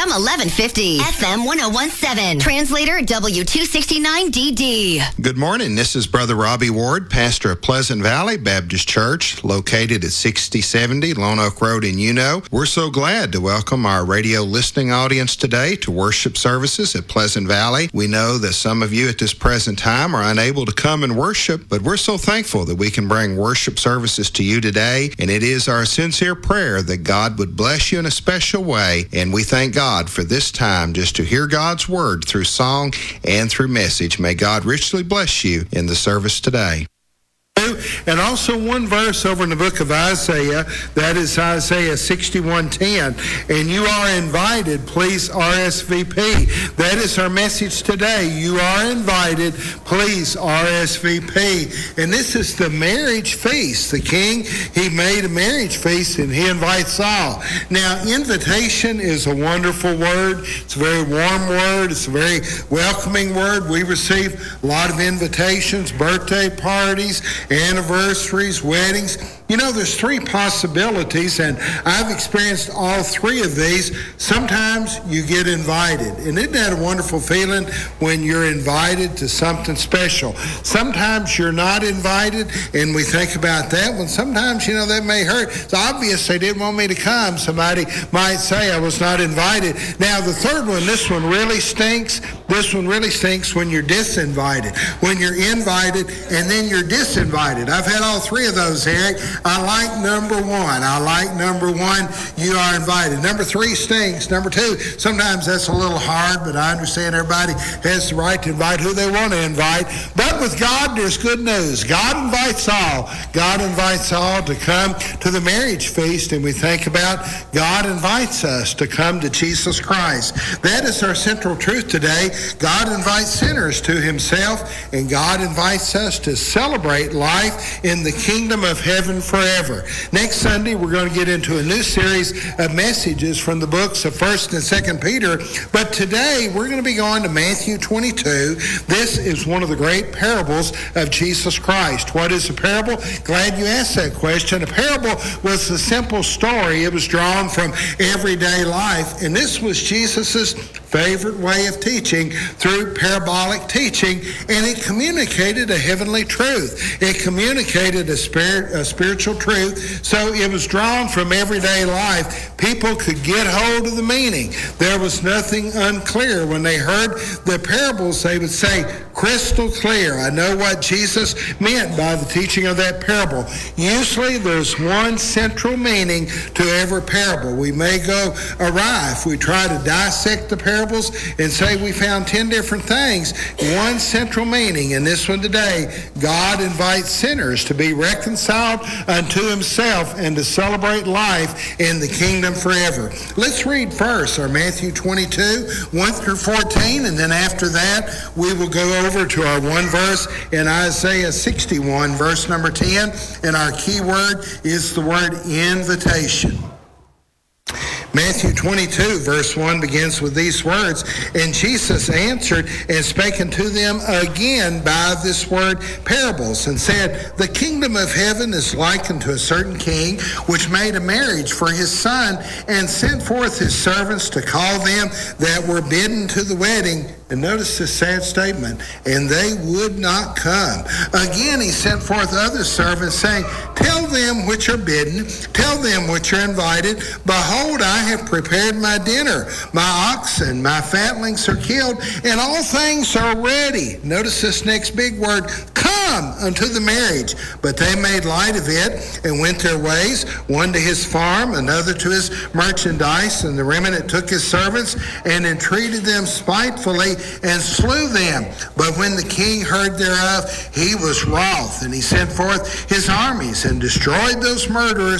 AM 1150, FM 1017. Translator W269DD. Good morning. This is Brother Robbie Ward, pastor of Pleasant Valley Baptist Church, located at 6070 Lone Oak Road in Uno. We're so glad to welcome our radio listening audience today to worship services at Pleasant Valley. We know that some of you at this present time are unable to come and worship, but we're so thankful that we can bring worship services to you today, and it is our sincere prayer that God would bless you in a special way, and we thank God for this time just to hear God's word through song and through message. May God richly bless you in the service today. And also one verse over in the book of Isaiah, that is Isaiah 61:10. And you are invited, please RSVP. That is our message today. You are invited, please RSVP. And this is the marriage feast. The king, he made a marriage feast and he invites all. Now, invitation is a wonderful word. It's a very warm word. It's a very welcoming word. We receive a lot of invitations, birthday parties, anniversaries, weddings. You know, there's three possibilities, and I've experienced all three of these. Sometimes you get invited, and isn't that a wonderful feeling when you're invited to something special? Sometimes you're not invited, and we think about that one. Sometimes, you know, that may hurt. It's obvious they didn't want me to come. Somebody might say I was not invited. Now, the third one, this one really stinks. This one really stinks when you're disinvited. When you're invited, and then you're disinvited. I've had all three of those, Eric. I like number one. You are invited. Number three stinks. Number two, sometimes that's a little hard, but I understand everybody has the right to invite who they want to invite. But with God, there's good news. God invites all. God invites all to come to the marriage feast, and we think about God invites us to come to Jesus Christ. That is our central truth today. God invites sinners to himself, and God invites us to celebrate life in the kingdom of heaven forever. Next Sunday, we're going to get into a new series of messages from the books of 1st and 2nd Peter. But today, we're going to be going to Matthew 22. This is one of the great parables of Jesus Christ. What is a parable? Glad you asked that question. A parable was a simple story. It was drawn from everyday life. And this was Jesus's favorite way of teaching through parabolic teaching. And it communicated a heavenly truth. It communicated a spiritual truth. So it was drawn from everyday life. People could get hold of the meaning. There was nothing unclear. When they heard the parables, they would say, crystal clear. I know what Jesus meant by the teaching of that parable. Usually there's one central meaning to every parable. We may go awry if we try to dissect the parables and say we found 10 different things. One central meaning. In this one today, God invites sinners to be reconciled unto himself and to celebrate life in the kingdom forever. Let's read first our Matthew 22, 1 through 14, and then after that, we will go over to our one verse in Isaiah 61, verse number 10, and our key word is the word invitation. Matthew 22, verse 1 begins with these words, and Jesus answered and spake unto them again by this word parables, and said, the kingdom of heaven is like unto a certain king, which made a marriage for his son, and sent forth his servants to call them that were bidden to the wedding. And notice this sad statement, and they would not come. Again, he sent forth other servants, saying, tell them which are bidden, tell them which are invited, behold, I have prepared my dinner. My oxen, my fatlings are killed, and all things are ready. Notice this next big word, come unto the marriage. But they made light of it and went their ways, one to his farm, another to his merchandise, and the remnant took his servants and entreated them spitefully and slew them. But when the king heard thereof, he was wroth, and he sent forth his armies and destroyed those murderers